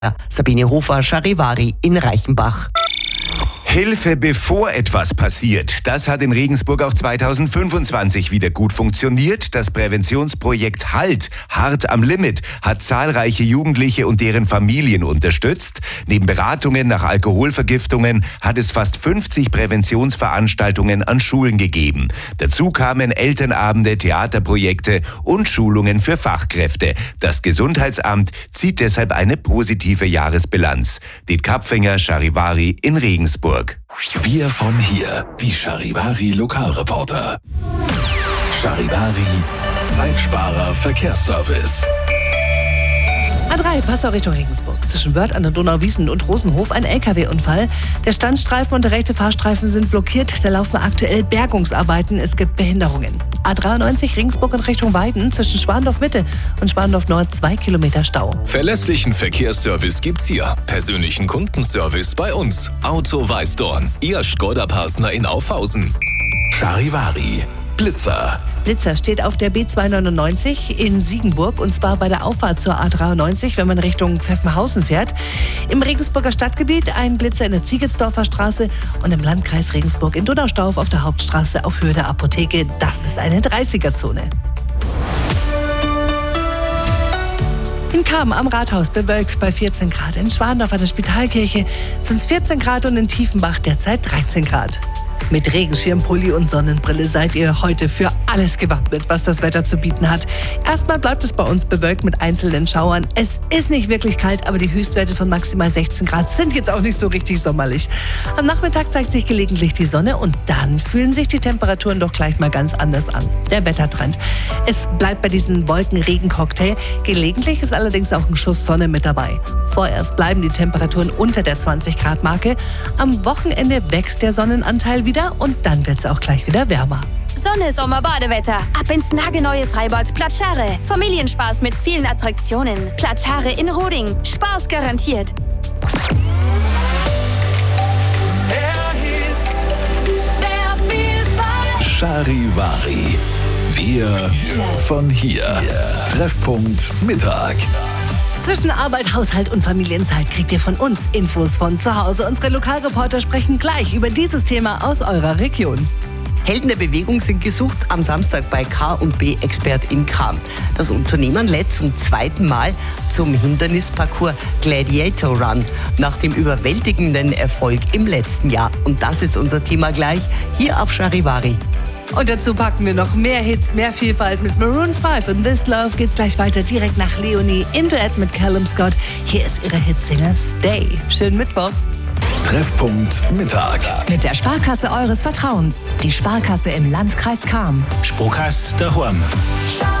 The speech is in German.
Sabine Hofer, Charivari in Reichenbach. Hilfe, bevor etwas passiert. Das hat in Regensburg auch 2025 wieder gut funktioniert. Das Präventionsprojekt HALT, hart am Limit, hat zahlreiche Jugendliche und deren Familien unterstützt. Neben Beratungen nach Alkoholvergiftungen hat es fast 50 Präventionsveranstaltungen an Schulen gegeben. Dazu kamen Elternabende, Theaterprojekte und Schulungen für Fachkräfte. Das Gesundheitsamt zieht deshalb eine positive Jahresbilanz. Det Kapfinger, Charivari in Regensburg. Wir von hier, die Charivari Lokalreporter. Charivari, Zeitsparer Verkehrsservice. A3, Passau Richtung Regensburg. Zwischen Wörth an der Donauwiesen und Rosenhof ein LKW-Unfall. Der Standstreifen und der rechte Fahrstreifen sind blockiert. Da laufen aktuell Bergungsarbeiten. Es gibt Behinderungen. A93 Regensburg in Richtung Weiden. Zwischen Schwandorf Mitte und Schwandorf Nord 2 Kilometer Stau. Verlässlichen Verkehrsservice gibt's hier. Persönlichen Kundenservice bei uns. Auto Weißdorn, Ihr Skoda-Partner in Aufhausen. Charivari, Blitzer. Blitzer steht auf der B299 in Siegenburg und zwar bei der Auffahrt zur A93, wenn man Richtung Pfeffenhausen fährt. Im Regensburger Stadtgebiet ein Blitzer in der Ziegelsdorfer Straße und im Landkreis Regensburg in Donaustauf auf der Hauptstraße auf Höhe der Apotheke. Das ist eine 30er-Zone. In Cham am Rathaus bewölkt bei 14 Grad. In Schwandorf an der Spitalkirche sind es 14 Grad und in Tiefenbach derzeit 13 Grad. Mit Regenschirm, Pulli und Sonnenbrille seid ihr heute für alles gewappnet, was das Wetter zu bieten hat. Erstmal bleibt es bei uns bewölkt mit einzelnen Schauern. Es ist nicht wirklich kalt, aber die Höchstwerte von maximal 16 Grad sind jetzt auch nicht so richtig sommerlich. Am Nachmittag zeigt sich gelegentlich die Sonne und dann fühlen sich die Temperaturen doch gleich mal ganz anders an. Der Wettertrend. Es bleibt bei diesem Wolken-Regen-Cocktail. Gelegentlich ist allerdings auch ein Schuss Sonne mit dabei. Vorerst bleiben die Temperaturen unter der 20-Grad-Marke. Am Wochenende wächst der Sonnenanteil wieder und dann wird es auch gleich wieder wärmer. Sonne, Sommer, Badewetter. Ab ins nagelneue Freibad Platschare. Familienspaß mit vielen Attraktionen. Platschare in Roding. Spaß garantiert. Charivari. Wir von hier. Treffpunkt Mittag. Zwischen Arbeit, Haushalt und Familienzeit kriegt ihr von uns Infos von zu Hause. Unsere Lokalreporter sprechen gleich über dieses Thema aus eurer Region. Helden der Bewegung sind gesucht am Samstag bei K&B Expert in Cham. Das Unternehmen lädt zum zweiten Mal zum Hindernisparcours Gladiator Run nach dem überwältigenden Erfolg im letzten Jahr. Und das ist unser Thema gleich hier auf Charivari. Und dazu packen wir noch mehr Hits, mehr Vielfalt mit Maroon 5 und This Love geht's gleich weiter direkt nach Leonie im Duett mit Callum Scott. Hier ist ihre Hitsingle Stay. Schönen Mittwoch. Treffpunkt Mittag. Mit der Sparkasse eures Vertrauens. Die Sparkasse im Landkreis Cham. Sparkasse daheim.